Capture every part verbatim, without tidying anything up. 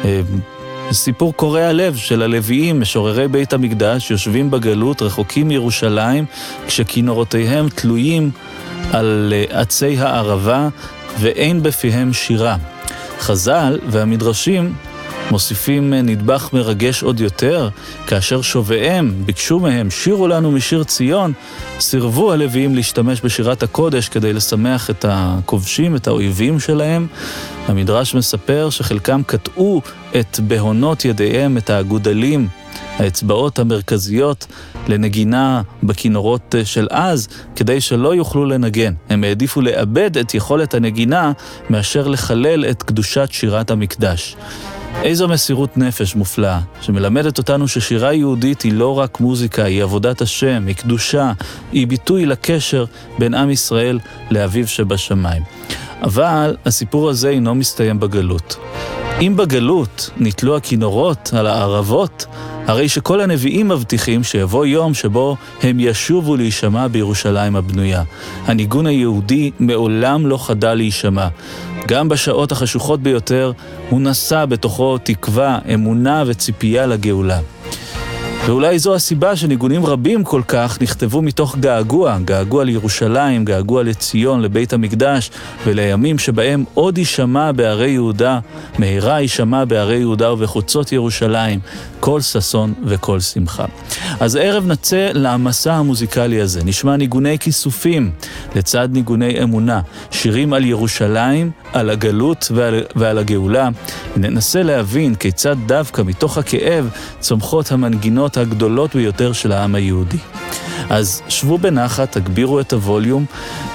סיפור קורע לב של הלוויים, משוררי בית המקדש, יושבים בגלות רחוקים מירושלים, כשכינורותיהם תלויים על עצי הערבה ואין בפיהם שירה. חז"ל והמדרשים מוסיפים נדבך מרגש עוד יותר, כאשר שוביהם ביקשו מהם שירו לנו משיר ציון, סירבו הלוויים להשתמש בשירת הקודש כדי לשמח את הכובשים, את האויבים שלהם. המדרש מספר שחלקם קטעו את בהונות ידיהם, את האגודלים, האצבעות המרכזיות לנגינה בכינורות של אז, כדי שלא יוכלו לנגן. הם העדיפו לאבד את יכולת הנגינה מאשר לחלל את קדושת שירת המקדש. איזו מסירות נפש מופלאה, שמלמדת אותנו ששירה יהודית היא לא רק מוזיקה, היא עבודת השם, היא קדושה, היא ביטוי לקשר בין עם ישראל לאביו שבשמיים. אבל הסיפור הזה אינו מסתיים בגלות. אם בגלות נתלו הכינורות על הערבות, הרי שכל הנביאים מבטיחים שיבוא יום שבו הם ישובו להישמע בירושלים הבנויה. הניגון היהודי מעולם לא חדל להישמע. גם בשעות החשוכות ביותר הוא נשא בתוכו תקווה, אמונה וציפייה לגאולה. ואולי זו הסיבה שניגונים רבים כל כך נכתבו מתוך געגוע, געגוע לירושלים, געגוע לציון, לבית המקדש, ולימים שבהם עוד יישמע בערי יהודה, מהרה יישמע בערי יהודה ובחוצות ירושלים, כל ששון וכל שמחה. אז הערב נצא למסע המוזיקלי הזה, נשמע ניגוני כיסופים לצד ניגוני אמונה, שירים על ירושלים, על הגלות ועל, ועל הגאולה. ננסה להבין כיצד דווקא מתוך הכאב צומחות המנגינות הגדולות ביותר של העם היהודי. אז שבו בנחת, תגבירו את הווליום,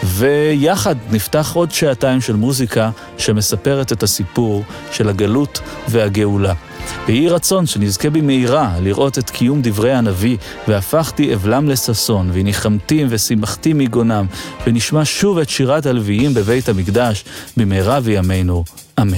ויחד נפתח עוד שעתיים של מוזיקה שמספרת את הסיפור של הגלות והגאולה. ויהי רצון שנזכה במהירה לראות את קיום דברי הנביא, והפכתי אבלם לששון, וניחמתי ושמחתי מגונם, ונשמע שוב את שירת הלוויים בבית המקדש, במהרה וימינו. אמן.